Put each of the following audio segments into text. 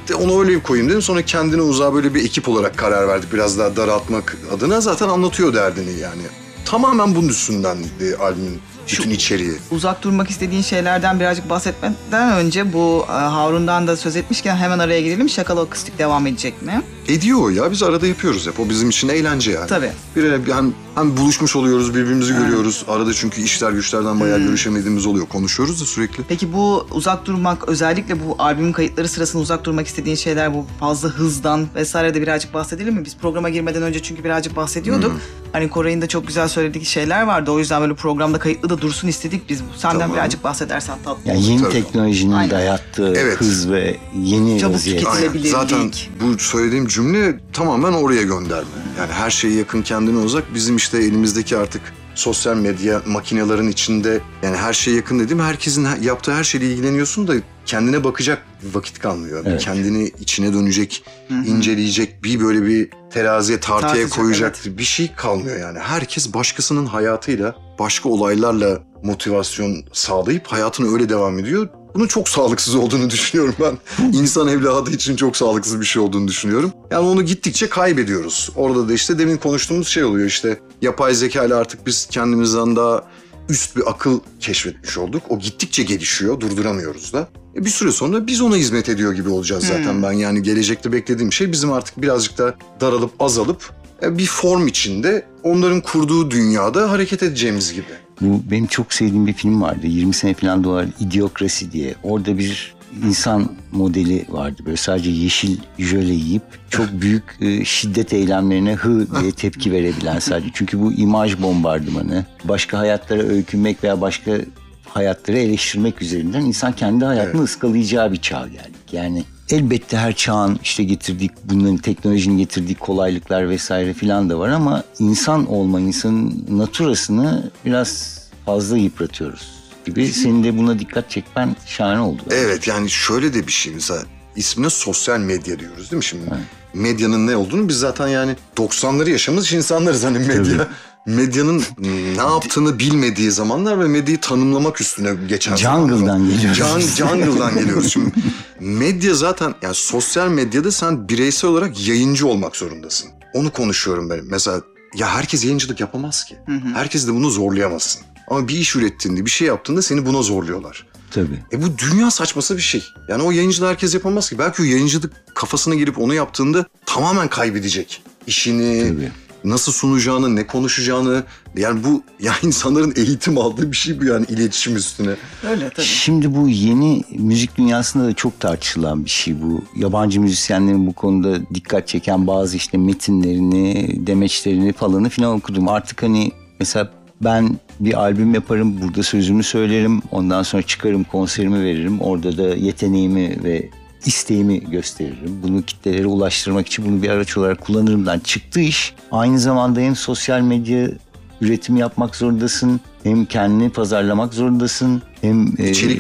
Onu öyle bir koyayım dedim. Sonra kendine uzağa böyle bir ekip olarak karar verdik. Biraz daha daraltmak adına. Zaten anlatıyor derdini yani. Tamamen bunun üstünden albümün bütün içeriği. Uzak durmak istediğin şeylerden birazcık bahsetmeden önce bu Harun'dan da söz etmişken hemen araya girelim. Şakalı Akustik devam edecek mi? Ediyor o ya. Biz arada yapıyoruz hep. O bizim için eğlence yani. Tabii. Hem buluşmuş oluyoruz, birbirimizi görüyoruz. Arada çünkü işler güçlerden bayağı görüşemediğimiz oluyor. Konuşuyoruz da sürekli. Peki bu uzak durmak, özellikle bu albümün kayıtları sırasında uzak durmak istediğin şeyler, bu fazla hızdan vesaire de birazcık bahsedelim mi? Biz programa girmeden önce çünkü birazcık bahsediyorduk. Hani Koray'ın da çok güzel söylediği şeyler vardı. O yüzden böyle programda kayıtlı da dursun istedik biz. Senden birazcık bahsedersen tatlı yani olur. yeni Tabii. teknolojinin dayattığı hız ve yeni çabuk vaziyet. tüketilebilirlik. Zaten bu söylediğim cümle tamamen oraya gönderme. Yani her şeye yakın, kendine uzak. Bizim işte elimizdeki artık sosyal medya makinelerin içinde, yani her şeye yakın dediğim, herkesin yaptığı her şeyle ilgileniyorsun da kendine bakacak vakit kalmıyor. Evet. Kendini içine dönecek, inceleyecek, böyle bir teraziye tartıya Tartacak, koyacak bir şey kalmıyor yani. Herkes başkasının hayatıyla, başka olaylarla motivasyon sağlayıp hayatına öyle devam ediyor. Bunun çok sağlıksız olduğunu düşünüyorum ben. İnsan evladı için çok sağlıksız bir şey olduğunu düşünüyorum. Yani onu gittikçe kaybediyoruz. Orada da işte demin konuştuğumuz şey oluyor işte. Yapay zeka ile artık biz kendimizden daha üst bir akıl keşfetmiş olduk. O gittikçe gelişiyor, durduramıyoruz da. Bir süre sonra biz ona hizmet ediyor gibi olacağız zaten. Ben yani gelecekte beklediğim şey bizim artık birazcık da daralıp azalıp bir form içinde onların kurduğu dünyada hareket edeceğimiz gibi. Bu benim çok sevdiğim bir film vardı. 20 sene falan dolar, İdiokrasi diye. Orada bir insan modeli vardı. Böyle sadece yeşil jöle yiyip çok büyük şiddet eylemlerine diye tepki verebilen sadece. Çünkü bu imaj bombardımanı, başka hayatlara öykünmek veya başka hayatları eleştirmek üzerinden insan kendi hayatını ıskalayacağı bir çağ geldik. Yani elbette her çağın işte getirdiği, bunların teknolojinin getirdiği kolaylıklar vesaire filan da var ama insan olma, insanın naturasını biraz fazla yıpratıyoruz gibi. Senin de buna dikkat çekmen şahane oldu. Evet, yani şöyle de bir şey, mesela ismine sosyal medya diyoruz değil mi şimdi? Evet. Medyanın ne olduğunu biz zaten yani 90'ları yaşamış insanlarız hani medya. Tabii. Medyanın ne yaptığını bilmediği zamanlar ve medyayı tanımlamak üstüne geçen Jungle'dan geliyoruz. Jungle'dan geliyoruz. Şimdi medya zaten, yani sosyal medyada sen bireysel olarak yayıncı olmak zorundasın. Onu konuşuyorum ben. Mesela ya herkes yayıncılık yapamaz ki. Herkes de bunu zorlayamazsın. Ama bir iş ürettiğinde, bir şey yaptığında seni buna zorluyorlar. Tabii. Bu dünya saçması bir şey. Yani o yayıncılığı herkes yapamaz ki. Belki o yayıncılık kafasına girip onu yaptığında tamamen kaybedecek. İşini, tabii, nasıl sunacağını, ne konuşacağını. Yani bu ya insanların eğitim aldığı bir şey bu, yani iletişim üstüne. Öyle tabii. Şimdi bu yeni müzik dünyasında da çok tartışılan bir şey bu. Yabancı müzisyenlerin bu konuda dikkat çeken bazı işte metinlerini, demeçlerini falanı filan okudum. Artık hani mesela ben bir albüm yaparım, burada sözümü söylerim, ondan sonra çıkarım, konserimi veririm. Orada da yeteneğimi ve isteğimi gösteririm. Bunu kitlelere ulaştırmak için bunu bir araç olarak kullanırımdan çıktığı iş. Aynı zamanda hem sosyal medya üretimi yapmak zorundasın, hem kendini pazarlamak zorundasın, hem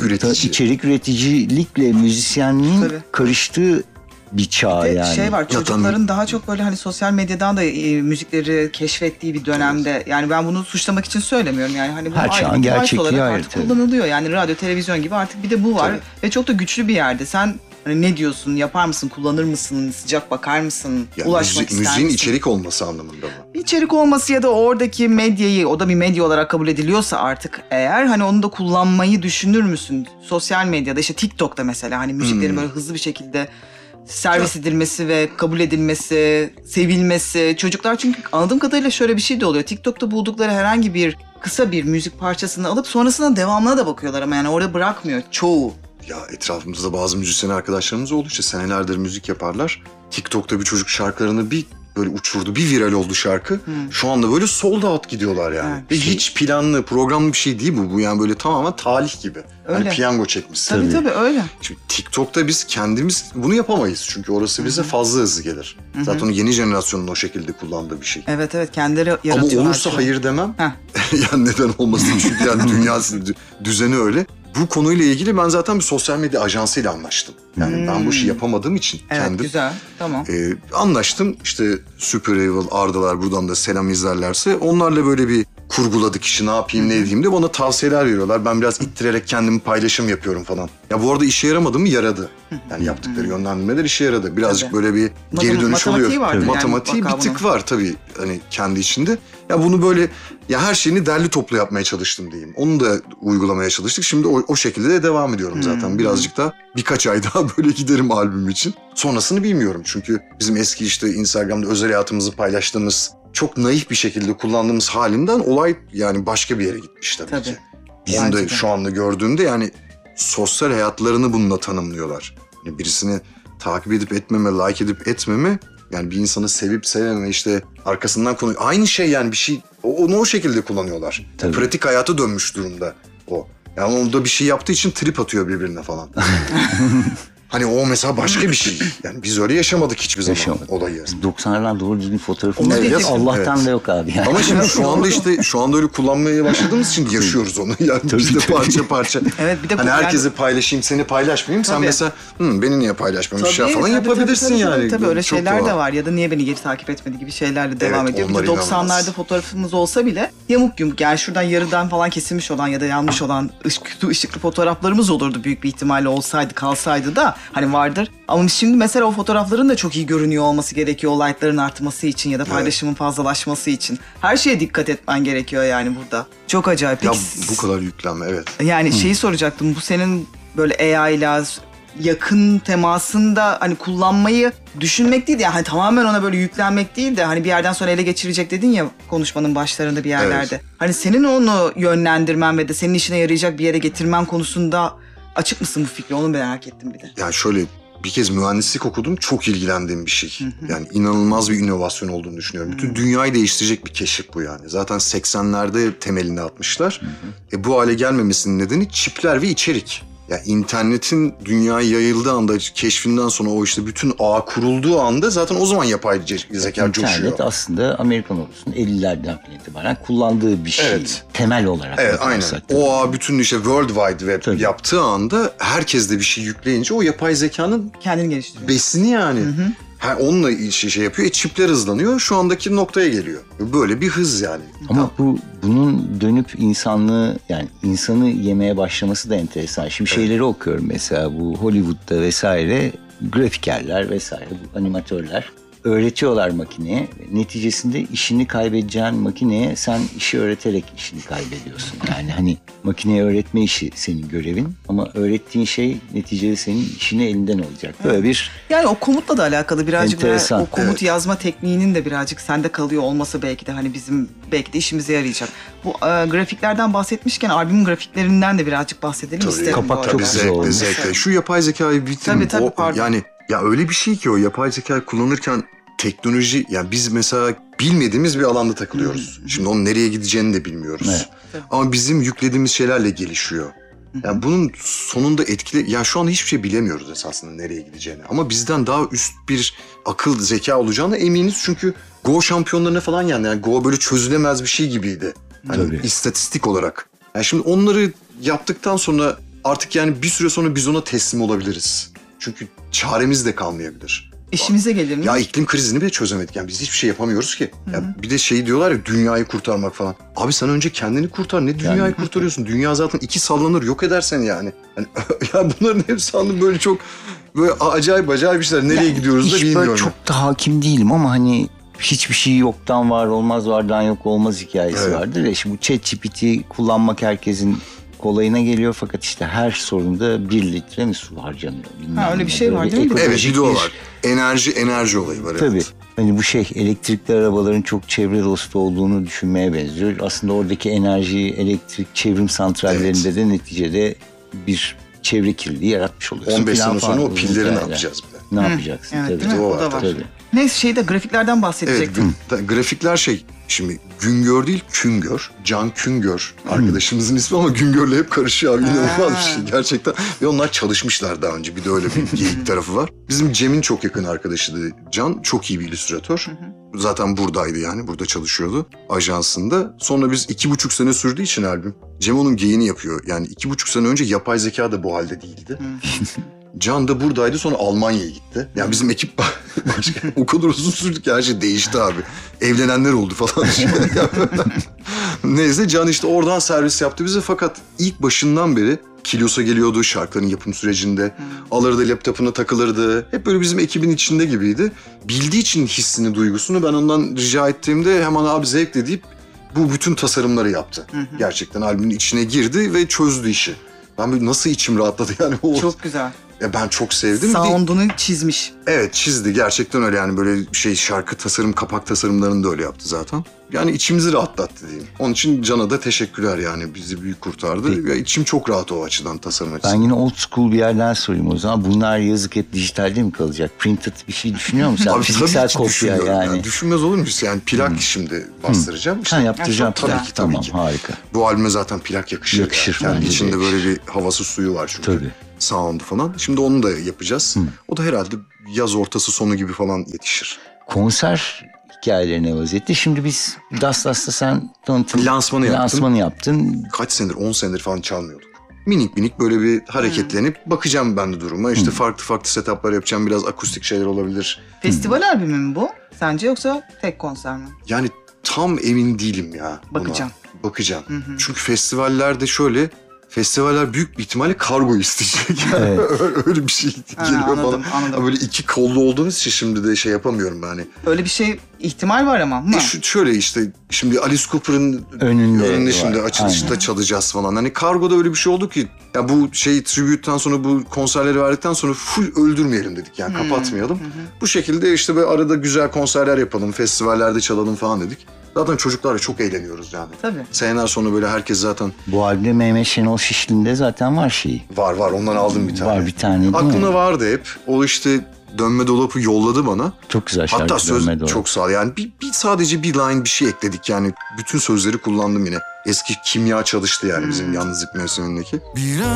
içerik üreticilikle müzisyenliğin karıştığı bir çağ yani. Şey var, çocukların daha çok böyle hani sosyal medyadan da müzikleri keşfettiği bir dönemde. Yani ben bunu suçlamak için söylemiyorum yani. Hani bu her çağın gerçekliği ayrı artık kullanılıyor. Yani radyo, televizyon gibi artık bir de bu var. Tabii. Ve çok da güçlü bir yerde. Sen hani ne diyorsun, yapar mısın, kullanır mısın, sıcak bakar mısın, yani ulaşmak ister misin? Müziğin içerik olması anlamında mı? İçerik olması ya da oradaki medyayı, o da bir medya olarak kabul ediliyorsa artık eğer, hani onu da kullanmayı düşünür müsün? Sosyal medyada işte TikTok'ta mesela hani müziklerin böyle hızlı bir şekilde servis edilmesi ve kabul edilmesi, sevilmesi. Çocuklar çünkü anladığım kadarıyla şöyle bir şey de oluyor. TikTok'ta buldukları herhangi bir kısa bir müzik parçasını alıp sonrasında devamına da bakıyorlar ama yani orada bırakmıyor çoğu. Ya etrafımızda bazı müzisyen arkadaşlarımız oldu, işte senelerdir müzik yaparlar. TikTok'ta bir çocuk şarkılarını bir böyle uçurdu, bir viral oldu şarkı. Şu anda böyle sold out gidiyorlar yani. Evet, ve hiç planlı, programlı bir şey değil bu. Bu yani böyle tamamen talih gibi. Öyle. Hani piyango çekmişsin. Tabii öyle. Şimdi TikTok'ta biz kendimiz bunu yapamayız. Çünkü orası bize fazla hızlı gelir. Zaten o yeni jenerasyonun o şekilde kullandığı bir şey. Evet kendileri yaratıyorlar. Ama olursa hayır demem. Yani neden olmasın, çünkü yani dünya düzeni öyle. Bu konuyla ilgili ben zaten bir sosyal medya ajansıyla anlaştım. Yani ben bu işi yapamadığım için kendim. Güzel, tamam. Anlaştım. İşte Super Evil, Ardalar, buradan da selam izlerlerse. Onlarla böyle bir kurguladık işi, ne yapayım ne edeyim de bana tavsiyeler veriyorlar. Ben biraz ittirerek kendimi paylaşım yapıyorum falan. Ya bu arada işe yaramadı mı? Yaradı. Yani yaptıkları yönlendirmeler işe yaradı. Birazcık Tabii. böyle bir geri dönüş oluyor. Matematiği vardır yani Matematiği bir mutlaka tık bunun. var tabii hani kendi içinde. Ya bunu böyle ya her şeyini derli toplu yapmaya çalıştım diyeyim. Onu da uygulamaya çalıştık. Şimdi o şekilde de devam ediyorum zaten. Birazcık da birkaç ay daha böyle giderim albüm için. Sonrasını bilmiyorum çünkü bizim eski işte Instagram'da özel hayatımızı paylaştığımız çok naif bir şekilde kullandığımız halinden olay yani başka bir yere gitmiş tabii ki. Onu Bence da de. şu anda gördüğümde yani sosyal hayatlarını bununla tanımlıyorlar. Yani birisini takip edip etmeme, like edip etmeme, yani bir insanı sevip sevmeme, işte arkasından konu aynı şey yani bir şey onu o şekilde kullanıyorlar. Tabii. Pratik hayata dönmüş durumda o. Yani onda bir şey yaptığı için trip atıyor birbirine falan. Hani o mesela başka bir şey. Yani biz öyle yaşamadık hiçbir zaman Yaşamadık. olayı. 90'lardan doğru düzgün fotoğrafımız Onu yok. diyecektim. Allah'tan Evet. da yok abi. Yani. Ama şimdi şu anda öyle kullanmaya başladığımız için yaşıyoruz onu. Yani biz de tabii. parça parça. Evet, bir de hani yani- herkesi paylaşayım, seni paylaşmayayım. Sen Tabii. mesela beni niye paylaşmamış Tabii, falan tabii, yapabilirsin tabii, yani. Tabii öyle Çok şeyler doğal. de var ya da niye beni geri takip etmedi gibi şeylerle devam Evet, ediyor. Bir onlar de inanılmaz. 90'larda fotoğrafımız olsa bile yamuk yumuk yani şuradan yarıdan falan kesilmiş olan ya da yanmış olan ışıklı fotoğraflarımız olurdu büyük bir ihtimalle, olsaydı kalsaydı da hani vardır. Ama şimdi mesela o fotoğrafların da çok iyi görünüyor olması gerekiyor o like'ların artması için ya da paylaşımın fazlalaşması için. Her şeye dikkat etmen gerekiyor yani burada. Çok acayip. Ya Peki, bu kadar yüklenme evet. yani şeyi soracaktım. Bu senin böyle AI'la yakın temasında hani kullanmayı düşünmek değil de yani hani tamamen ona böyle yüklenmek değil de hani bir yerden sonra ele geçirecek dedin ya konuşmanın başlarında bir yerlerde. Evet. Hani senin onu yönlendirmen ve de senin işine yarayacak bir yere getirmen konusunda açık mısın bu fikre? Onu merak ettim bir de. Yani şöyle bir kez mühendislik okudum. Çok ilgilendiğim bir şey. Yani inanılmaz bir inovasyon olduğunu düşünüyorum. Bütün dünyayı değiştirecek bir keşif bu yani. Zaten 80'lerde temelini atmışlar. Bu hale gelmemesinin nedeni çipler ve içerik. Ya internetin dünyaya yayıldığı anda, keşfinden sonra o işte bütün ağ kurulduğu anda zaten o zaman yapay zeka coşuyor. İnternet aslında Amerikan ordusunun 50'lerden itibaren kullandığı bir şey. Evet. Temel olarak. Evet aynen. bakarsak. O ağ bütün işte World Wide Web Tabii. yaptığı anda herkes de bir şey yükleyince o yapay zekanın Kendini geliştiriyor. besini yani. Onunla şey yapıyor. Çipler hızlanıyor. Şu andaki noktaya geliyor. Böyle bir hız yani. Ama bunun dönüp insanı yemeye başlaması da enteresan. Şimdi şeyleri okuyorum mesela bu Hollywood'da vesaire grafikerler vesaire bu animatörler öğretiyorlar makineye. Neticesinde işini kaybedeceğin makineye sen işi öğreterek işini kaybediyorsun. Yani hani makineye öğretme işi senin görevin ama öğrettiğin şey neticede senin işini elinden alacak. Böyle bir Yani o komutla da alakalı birazcık böyle Enteresan. o komut Evet. yazma tekniğinin de birazcık sende kalıyor olması belki de hani bizim belki de işimize yarayacak. Bu grafiklerden bahsetmişken albüm grafiklerinden de birazcık bahsedelim Tabii. isterim. Kapak bu çok arada. güzel Zevkle olmuş. zevkle. Şu yapay zekayı bitireyim. Tabii, pardon. Yani ya öyle bir şey ki o yapay zekayı kullanırken teknoloji, yani biz mesela bilmediğimiz bir alanda takılıyoruz. Şimdi onun nereye gideceğini de bilmiyoruz. Evet. Ama bizim yüklediğimiz şeylerle gelişiyor. Yani bunun sonunda etkili, yani şu anda hiçbir şey bilemiyoruz esasında nereye gideceğini. Ama bizden daha üst bir akıl, zeka olacağına eminiz. Çünkü Go şampiyonlarına falan yani Go böyle çözülemez bir şey gibiydi. Hani Tabii. istatistik olarak. Yani şimdi onları yaptıktan sonra artık yani bir süre sonra biz ona teslim olabiliriz. Çünkü çaremiz de kalmayabilir. İşimize gelir mi? Ya iklim krizini bile çözemedik. Yani biz hiçbir şey yapamıyoruz ki. Ya bir de şey diyorlar ya, dünyayı kurtarmak falan. Abi sen önce kendini kurtar. Ne dünyayı kurtarıyorsun? Dünya zaten iki sallanır, yok edersen yani. Ya bunların hepsi anlamda böyle çok böyle acayip işler. Nereye gidiyoruz da hiç bilmiyorum. böyle çok da hakim değilim ama hani hiçbir şey yoktan var olmaz, vardan yok olmaz hikayesi Evet. vardır ya. Şimdi bu ChatGPT kullanmak herkesin kolayına geliyor fakat işte her sorunda 1 litre mi su harcanıyor? Bilmem Ha, öyle ne. bir şey var Böyle değil mi? Evet, ekolojik bir de o var. Enerji olayı var. Tabii. Evet. Hani bu elektrikli arabaların çok çevre dostu olduğunu düşünmeye benziyor. Aslında oradaki enerjiyi elektrik çevrim santrallerinde de neticede bir çevre kirliliği yaratmış oluyorsun. 15 falan sene sonra o falan. pilleri ne Hikayeler. yapacağız bir de? Ne yapacaksın? Evet, Tabii. değil mi? O O da var, var. Tabii. Neyse şeyde grafiklerden Evet, bahsedecektim. grafikler şimdi Güngör değil Küngör. Can Küngör arkadaşımızın ismi ama Güngör'le hep karışıyor abi. İnanılmaz bir şey gerçekten. Ve onlar çalışmışlar daha önce. Bir de öyle bir geyik tarafı var. Bizim Cem'in çok yakın arkadaşıydı Can. Çok iyi bir illüstratör. Zaten buradaydı yani. Burada çalışıyordu ajansında. Sonra biz 2,5 sene sürdüğü için albüm. Cem onun geyini yapıyor. Yani 2,5 sene önce yapay zeka da bu halde değildi. Can da buradaydı, sonra Almanya'ya gitti. Yani bizim ekip başka o kadar uzun sürdü ki her şey değişti abi. Evlenenler oldu falan. Neyse Can işte oradan servis yaptı bize fakat ilk başından beri Kilyos'a geliyordu şarkıların yapım sürecinde. Alırdı laptopuna takılırdı. Hep böyle bizim ekibin içinde gibiydi. Bildiği için hissini, duygusunu ben ondan rica ettiğimde hemen abi zevkle deyip bu bütün tasarımları yaptı. Gerçekten albümün içine girdi ve çözdü işi. Ben böyle nasıl içim rahatladı yani. Çok güzel. Ben çok sevdim. Sound'unu çizmiş. Evet çizdi gerçekten öyle yani böyle şarkı tasarım, kapak tasarımlarını da öyle yaptı zaten. Yani içimizi rahatlattı diyeyim. Onun için Can'a da teşekkürler yani bizi büyük kurtardı. Ya içim çok rahat o açıdan, tasarım Ben açısından. yine old school bir yerden sorayım o zaman. Bunlar yazık hep dijitalde mi kalacak? Printed bir şey düşünüyor musun? Abi Fiziksel tabii ki kopya düşünüyorum yani. Düşünmez olur muyuz? Yani plak şimdi bastıracağım. Sen yaptıracağım. Ya çok güzel. Tabii ki, tamam, Tabii ki. harika. Bu albüme zaten plak yakışır. Yakışır yani. bence de İçinde yakışır. böyle bir havası suyu var çünkü. Tabii. Sound falan. Şimdi onu da yapacağız. O da herhalde yaz ortası sonu gibi falan yetişir. Konser hikayelerine vaziyette. Şimdi biz Dastas'ta sen tanıtım Lansmanı yaptım. lansmanı yaptın. Kaç senedir, 10 senedir falan çalmıyorduk. Minik böyle bir hareketlenip bakacağım ben de duruma. İşte farklı setuplar yapacağım. Biraz akustik şeyler olabilir. Festival albümü mü bu? Sence yoksa tek konser mi? Yani tam emin değilim ya. buna. Bakacağım. Bakacağım. Çünkü festivallerde şöyle... Festivaller büyük bir ihtimalle kargo isteyecek. Yani Evet. öyle bir şey geliyor anladım, bana. anladım. Böyle iki kollu olduğumuz için şimdi de şey yapamıyorum yani. Öyle bir şey ihtimal var ama. Mı? Şöyle işte şimdi Alice Cooper'ın Önünde var. şimdi açılışta Aynen. çalacağız falan. Hani kargoda öyle bir şey oldu ki ya bu tribute'tan sonra bu konserleri verdikten sonra full öldürmeyelim dedik yani kapatmayalım. Bu şekilde işte böyle arada güzel konserler yapalım, festivallerde çalalım falan dedik. Zaten çocuklarla çok eğleniyoruz yani. Tabii. Seneler sonra böyle herkes zaten Bu albümde Mehmet Şenol Şişli'nde zaten var şeyi. var ondan aldım bir tane. Var bir tane değil mi? Aklımda vardı hep. O işte Dönme Dolap'ı yolladı bana. Çok güzel şarkı. Hatta söz Dönme Dolap. çok sağ ol. Yani sadece bir line bir şey ekledik yani. Bütün sözleri kullandım yine. Eski kimya çalıştı yani bizim yalnızlık mevsimindeki. Bir